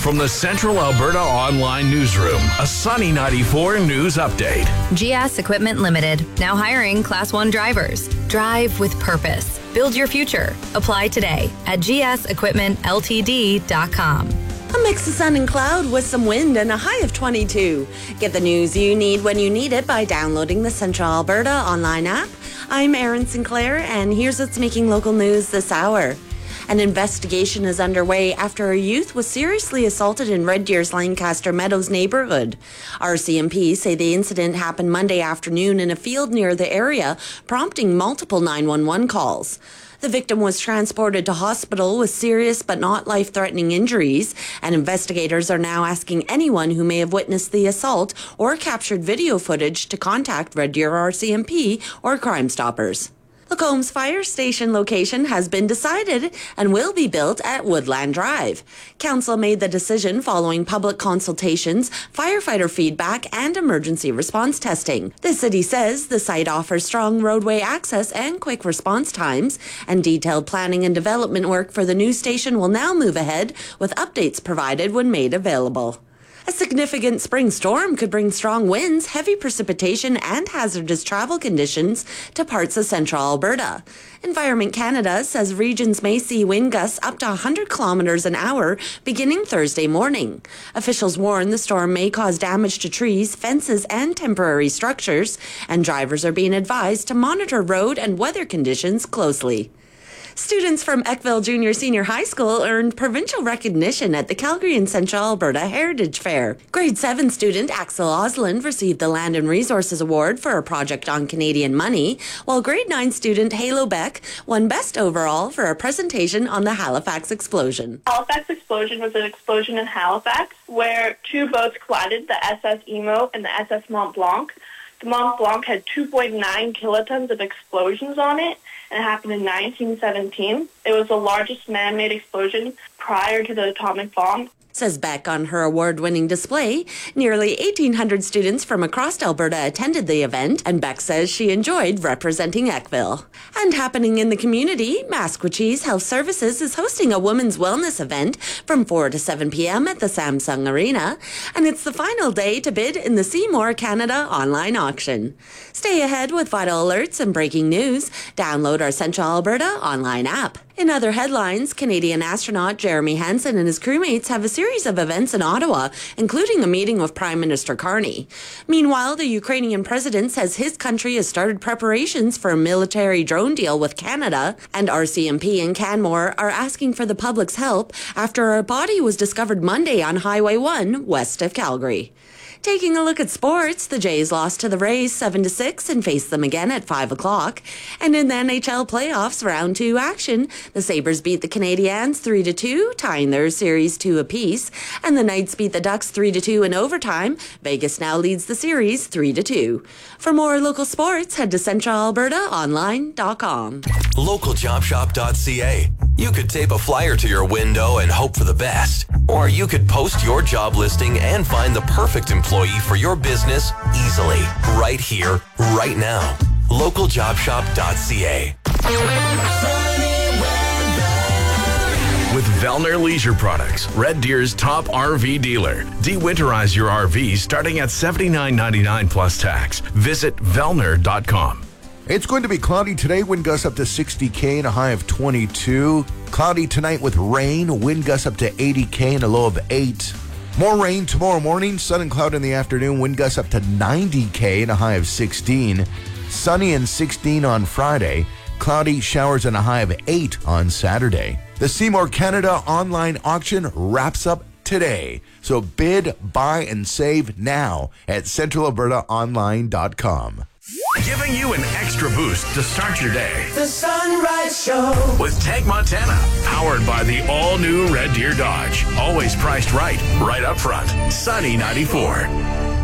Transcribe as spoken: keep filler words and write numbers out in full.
from the Central Alberta Online Newsroom, a Sunny ninety-four news update. G S Equipment Limited, now hiring Class one drivers. Drive with purpose. Build your future. Apply today at g s equipment l t d dot com. A mix of sun and cloud with some wind and a high of twenty-two. Get the news you need when you need it by downloading the Central Alberta online app. I'm Erin Sinclair, and here's what's making local news this hour. An investigation is underway after a youth was seriously assaulted in Red Deer's Lancaster Meadows neighborhood. R C M P say the incident happened Monday afternoon in a field near the area, prompting multiple nine one one calls. The victim was transported to hospital with serious but not life-threatening injuries, and investigators are now asking anyone who may have witnessed the assault or captured video footage to contact Red Deer R C M P or Crime Stoppers. Lacomb's fire station location has been decided and will be built at Woodland Drive. Council made the decision following public consultations, firefighter feedback, and emergency response testing. The city says the site offers strong roadway access and quick response times, and detailed planning and development work for the new station will now move ahead, with updates provided when made available. A significant spring storm could bring strong winds, heavy precipitation, and hazardous travel conditions to parts of central Alberta. Environment Canada says regions may see wind gusts up to one hundred kilometres an hour beginning Thursday morning. Officials warn the storm may cause damage to trees, fences, and temporary structures, and drivers are being advised to monitor road and weather conditions closely. Students from Eckville Junior Senior High School earned provincial recognition at the Calgary and Central Alberta Heritage Fair. Grade seven student Axel Osland received the Land and Resources Award for a project on Canadian money, while grade nine student Halo Beck won Best Overall for a presentation on the Halifax explosion. Halifax explosion was an explosion in Halifax where two boats collided, the S S Emo and the S S Mont Blanc. The Mont Blanc had two point nine kilotons of explosions on it, and it happened in nineteen seventeen. It was the largest man-made explosion prior to the atomic bomb. Says Beck on her award-winning display. Nearly eighteen hundred students from across Alberta attended the event, and Beck says she enjoyed representing Eckville. And happening in the community, Masquachese Health Services is hosting a women's wellness event from four to seven p.m. at the Samsung Arena, and it's the final day to bid in the Seymour Canada online auction. Stay ahead with vital alerts and breaking news. Download our Central Alberta online app. In other headlines, Canadian astronaut Jeremy Hansen and his crewmates have a series of events in Ottawa, including a meeting with Prime Minister Carney. Meanwhile, the Ukrainian president says his country has started preparations for a military drone deal with Canada, and R C M P and Canmore are asking for the public's help after a body was discovered Monday on Highway one west of Calgary. Taking a look at sports, the Jays lost to the Rays seven to six and faced them again at five o'clock. And in the N H L playoffs round two action, the Sabres beat the Canadiens three to two, tying their series two apiece. And the Knights beat the Ducks three to two in overtime. Vegas now leads the series three to two. For more local sports, head to central alberta online dot com. local job shop dot c a. You could tape a flyer to your window and hope for the best. Or you could post your job listing and find the perfect employee for your business easily, right here, right now. local job shop dot c a. With Vellner Leisure Products, Red Deer's top R V dealer. De-winterize your R V starting at seventy-nine ninety-nine plus tax. Visit vellner dot com. It's going to be cloudy today, wind gusts up to sixty K and a high of twenty-two. Cloudy tonight with rain, wind gusts up to eighty K and a low of eight. More rain tomorrow morning, sun and cloud in the afternoon, wind gusts up to ninety K and a high of sixteen. Sunny and sixteen on Friday, cloudy showers and a high of eight on Saturday. The Seymour Canada online auction wraps up today. So bid, buy, and save now at central alberta online dot com. Giving you an extra boost to start your day. The Sunrise Show with Tank Montana, powered by the all-new Red Deer Dodge. Always priced right, right up front. Sunny ninety-four.